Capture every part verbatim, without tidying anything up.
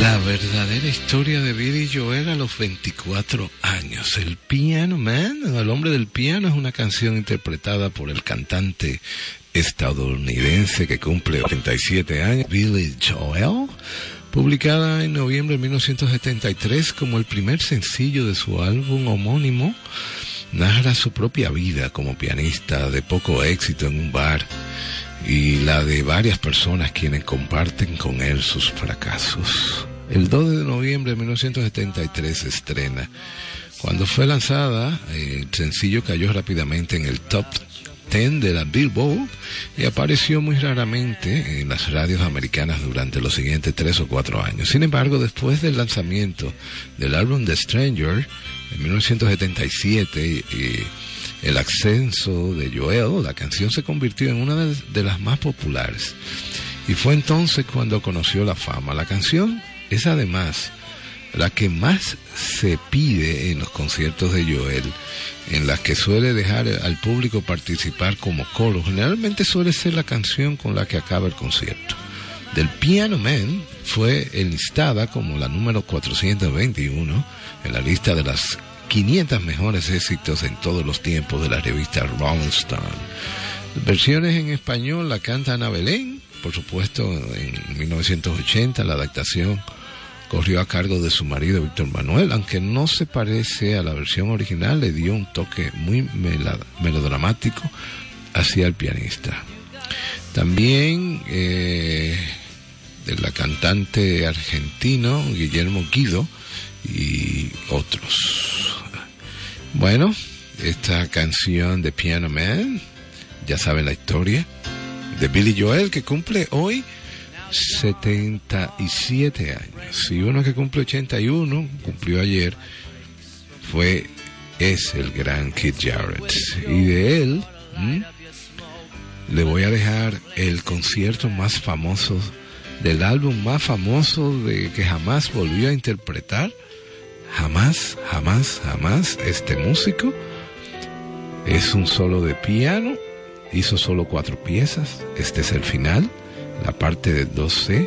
La verdadera historia de Billy Joel a los veinticuatro años. El Piano Man, el hombre del piano, es una canción interpretada por el cantante estadounidense que cumple ochenta y siete años, Billy Joel, publicada en noviembre de mil novecientos setenta y tres como el primer sencillo de su álbum homónimo. Narra su propia vida como pianista de poco éxito en un bar y la de varias personas quienes comparten con él sus fracasos. El dos de noviembre de mil novecientos setenta y tres se estrena. Cuando fue lanzada, el sencillo cayó rápidamente en el top diez de la Billboard y apareció muy raramente en las radios americanas durante los siguientes tres o cuatro años. Sin embargo, después del lanzamiento del álbum The Stranger en mil novecientos setenta y siete y el ascenso de Joel, la canción se convirtió en una de, de las más populares. Y fue entonces cuando conoció la fama. La canción es además la que más se pide en los conciertos de Joel, en las que suele dejar al público participar como coro. Generalmente suele ser la canción con la que acaba el concierto. Del Piano Man fue enlistada como la número cuatrocientos veintiuno en la lista de las quinientos mejores éxitos en todos los tiempos de la revista Rolling Stone. Versiones en español la canta Ana Belén, por supuesto en mil novecientos ochenta la adaptación corrió a cargo de su marido Víctor Manuel, aunque no se parece a la versión original, le dio un toque muy melodramático hacia el pianista. También eh, de la cantante argentino Guillermo Guido y otros. Bueno, esta canción de Piano Man, ya saben la historia, de Billy Joel, que cumple hoy setenta y siete años. Y uno que cumple ochenta y uno, cumplió ayer, fue, es el gran Keith Jarrett. Y de él, ¿m? le voy a dejar el concierto más famoso del álbum más famoso de que jamás volvió a interpretar. Jamás, jamás, jamás. Este músico es un solo de piano, hizo solo cuatro piezas. Este es el final, la parte de dos ce,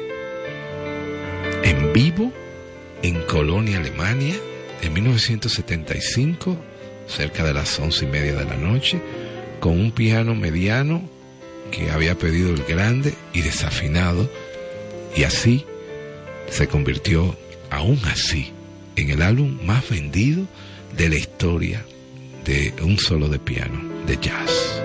en vivo, en Colonia, Alemania, en mil novecientos setenta y cinco, cerca de las once y media de la noche, con un piano mediano que había pedido el grande y desafinado, y así se convirtió, aún así, en el álbum más vendido de la historia de un solo de piano de jazz.